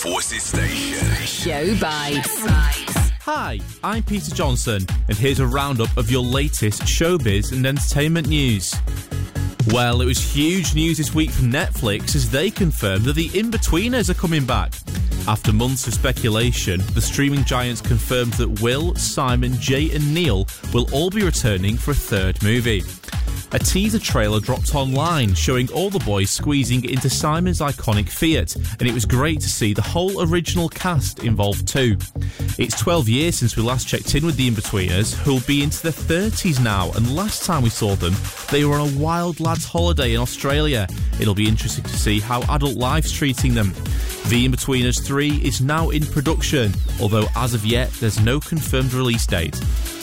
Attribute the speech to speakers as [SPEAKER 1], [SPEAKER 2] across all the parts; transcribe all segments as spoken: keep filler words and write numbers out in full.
[SPEAKER 1] Forces Station.
[SPEAKER 2] Show Bites.
[SPEAKER 3] Hi, I'm Peter Johnson, and here's a roundup of your latest showbiz and entertainment news. Well, it was huge news this week from Netflix as they confirmed that The Inbetweeners are coming back. After months of speculation, the streaming giants confirmed that Will, Simon, Jay and Neil will all be returning for a third movie. A teaser trailer dropped online showing all the boys squeezing into Simon's iconic Fiat, and it was great to see the whole original cast involved too. It's twelve years since we last checked in with the Inbetweeners, who'll be into their thirties now, and last time we saw them, they were on a wild lads holiday in Australia. It'll be interesting to see how adult life's treating them. The Inbetweeners three is now in production, although as of yet there's no confirmed release date.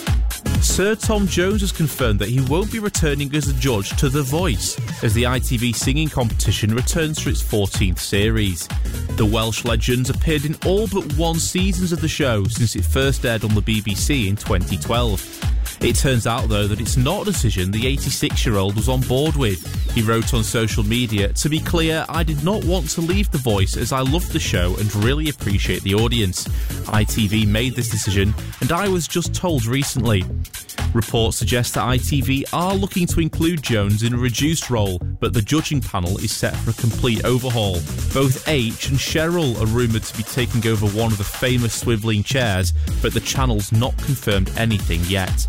[SPEAKER 3] Sir Tom Jones has confirmed that he won't be returning as a judge to The Voice, as the I T V singing competition returns for its fourteenth series. The Welsh legends appeared in all but one seasons of the show since it first aired on the B B C in twenty twelve. It turns out, though, that it's not a decision the eighty-six-year-old was on board with. He wrote on social media, "To be clear, I did not want to leave The Voice as I loved the show and really appreciate the audience. I T V made this decision and I was just told recently." Reports suggest that I T V are looking to include Jones in a reduced role, but the judging panel is set for a complete overhaul. Both H and Cheryl are rumoured to be taking over one of the famous swivelling chairs, but the channel's not confirmed anything yet.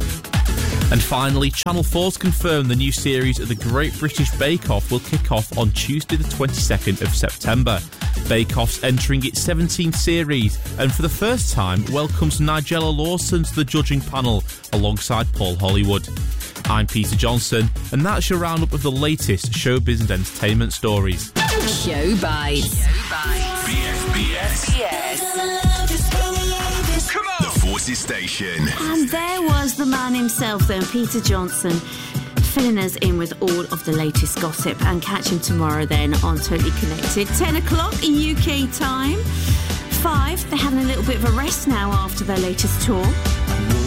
[SPEAKER 3] And finally, Channel four's confirmed the new series of the Great British Bake Off will kick off on Tuesday the twenty-second of September. Bake Off's entering its seventeenth series and for the first time welcomes Nigella Lawson to the judging panel alongside Paul Hollywood. I'm Peter Johnson, and that's your roundup of the latest showbiz and entertainment stories.
[SPEAKER 2] Show Bites. Show Bites.
[SPEAKER 1] B S B S.
[SPEAKER 2] B S.
[SPEAKER 1] Come on. The Forces Station.
[SPEAKER 4] And there was the man himself then, Peter Johnson, filling us in with all of the latest gossip. And catch him tomorrow then on Totally Connected, ten o'clock in U K time. Five, they're having a little bit of a rest now after their latest tour.